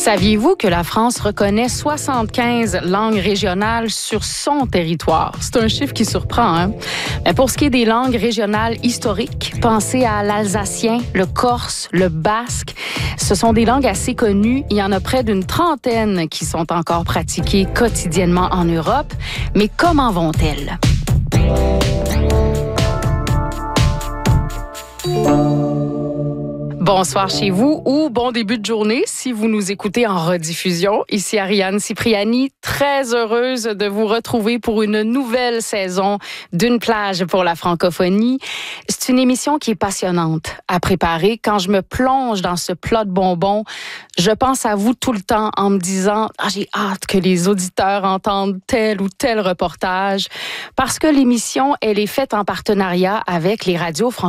Saviez-vous que la France reconnaît 75 langues régionales sur son territoire? C'est un chiffre qui surprend, hein? Mais pour ce qui est des langues régionales historiques, pensez à l'alsacien, le corse, le basque. Ce sont des langues assez connues. Il y en a près d'une trentaine qui sont encore pratiquées quotidiennement en Europe. Mais comment vont-elles? Bonsoir chez vous ou bon début de journée si vous nous écoutez en rediffusion. Ici Ariane Cipriani, très heureuse de vous retrouver pour une nouvelle saison d'Une plage pour la francophonie. C'est une émission qui est passionnante à préparer. Quand je me plonge dans ce plat de bonbons, je pense à vous tout le temps en me disant « j'ai hâte que les auditeurs entendent tel ou tel reportage » parce que l'émission, elle est faite en partenariat avec les radios francophones.